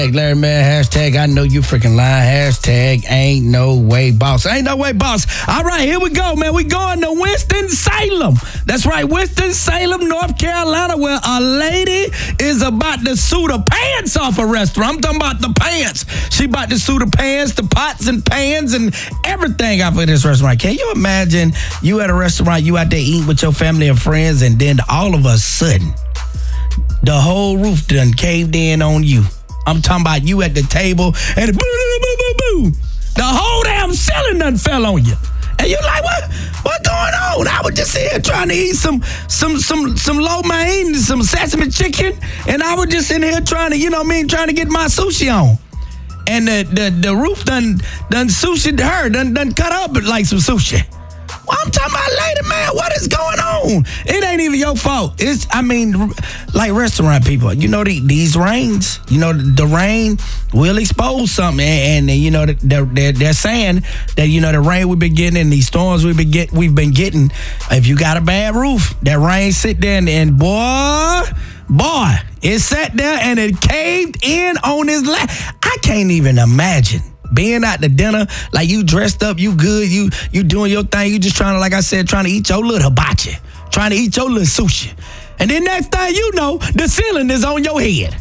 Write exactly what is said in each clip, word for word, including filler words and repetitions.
Larry Man, hashtag I know you freaking lying, hashtag ain't no way boss. Ain't no way boss. All right, here we go, man. We going to Winston-Salem. That's right, Winston-Salem, North Carolina, where a lady is about to sue the pants off a restaurant. I'm talking about the pants. She about to sue the pants, the pots and pans and everything off of this restaurant. Can you imagine you at a restaurant, you out there eating with your family and friends, and then all of a sudden, the whole roof done caved in on you. I'm talking about you at the table and boo, boo, boo, boo, boo. The whole damn ceiling done fell on you. And you're like, what? What going on? I was just here trying to eat some some some some lo mein, some sesame chicken, and I was just in here trying to, you know what I mean, trying to get my sushi on. And the the, the roof done done sushi'd her, done done cut up like some sushi. Well, I'm talking about, lady, man, what is going on? It ain't even your fault. It's, I mean, like restaurant people, you know, the, these rains, you know, the, the rain will expose something. And, and you know, they're, they're, they're saying that, you know, the rain we've been getting and these storms we've been, get, we've been getting, if you got a bad roof, that rain sit there and, and boy, boy, it sat there and it caved in on his lap. I can't even imagine being at the dinner, like you dressed up, you good, you you doing your thing, you just trying to, like I said, trying to eat your little hibachi, trying to eat your little sushi. And then next thing you know, the ceiling is on your head.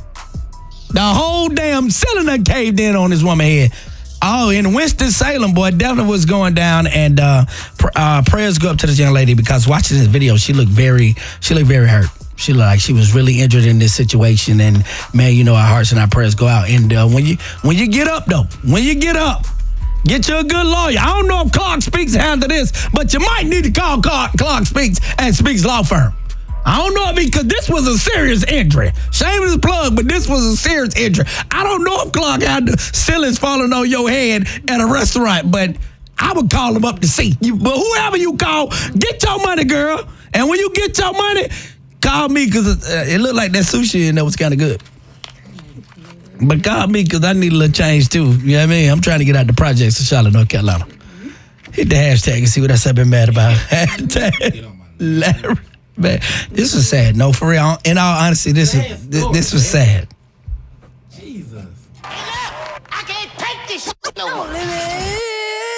The whole damn ceiling done caved in on this woman's head. Oh, in Winston-Salem, boy, definitely was going down, and uh, pr- uh, prayers go up to this young lady, because watching this video, she looked very, she looked very hurt. She looked like she was really injured in this situation, and man, you know, our hearts and our prayers go out. And uh, when you when you get up, though, when you get up, get you a good lawyer. I don't know if Clark Speaks handle this, but you might need to call Clark, Clark Speaks and Speaks Law Firm. I don't know, because this was a serious injury. Shameless plug, but this was a serious injury. I don't know if Clark had the ceilings falling on your head at a restaurant, but I would call him up to see. You, but whoever you call, get your money, girl. And when you get your money, call me, because it, uh, it looked like that sushi in there was kind of good. But call me, because I need a little change, too. You know what I mean? I'm trying to get out the projects in Charlotte, North Carolina. Hit the hashtag and see what else I've been mad about. Hashtag Larry. Man, this was sad. No, for real. In all honesty, this is, this, this was sad. Jesus. I can't take this no more.